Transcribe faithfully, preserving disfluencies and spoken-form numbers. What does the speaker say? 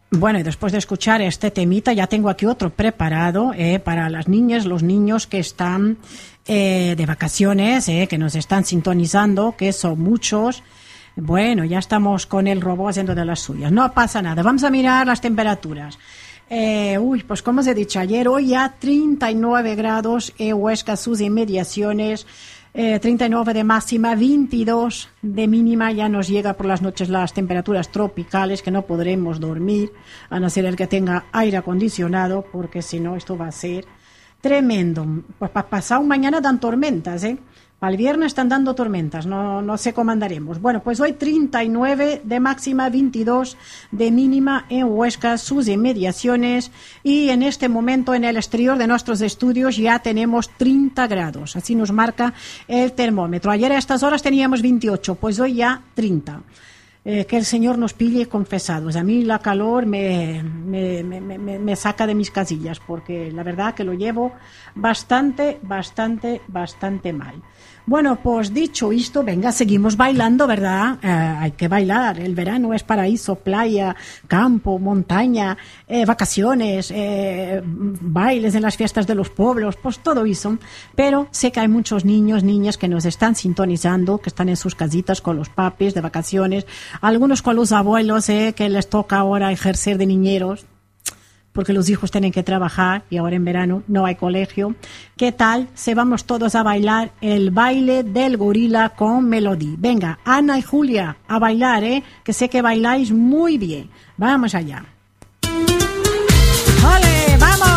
Bueno, y después de escuchar este temita, ya tengo aquí otro preparado eh, para las niñas, los niños que están eh, de vacaciones, eh, que nos están sintonizando, que son muchos. Bueno, ya estamos con el robot haciendo de las suyas. No pasa nada. Vamos a mirar las temperaturas. Eh, uy, pues como os he dicho ayer, hoy ya treinta y nueve grados en Huesca, sus inmediaciones. Eh, treinta y nueve de máxima, veintidós de mínima. Ya nos llega por las noches las temperaturas tropicales, que no podremos dormir, a no ser el que tenga aire acondicionado, porque si no esto va a ser tremendo. Pues para pasado mañana dan tormentas, ¿eh? Para el viernes están dando tormentas, no, no sé cómo andaremos. Bueno, pues hoy treinta y nueve de máxima, veintidós de mínima en Huesca, sus inmediaciones, y en este momento en el exterior de nuestros estudios ya tenemos treinta grados, así nos marca el termómetro. Ayer a estas horas teníamos veintiocho, pues hoy ya treinta. Eh, que el Señor nos pille confesados. A mí la calor me, me, me, me, me saca de mis casillas, porque la verdad que lo llevo bastante, bastante, bastante mal. Bueno, pues dicho esto, venga, seguimos bailando, ¿verdad? Eh, hay que bailar. El verano es paraíso, playa, campo, montaña, eh, vacaciones, eh, bailes en las fiestas de los pueblos, pues todo eso. Pero sé que hay muchos niños, niñas que nos están sintonizando, que están en sus casitas con los papis de vacaciones, algunos con los abuelos, eh, que les toca ahora ejercer de niñeros, porque los hijos tienen que trabajar y ahora en verano no hay colegio. ¿Qué tal? Se vamos todos a bailar el baile del gorila con Melody. Venga, Ana y Julia, a bailar, ¿eh? Que sé que bailáis muy bien. Vamos allá. ¡Ole!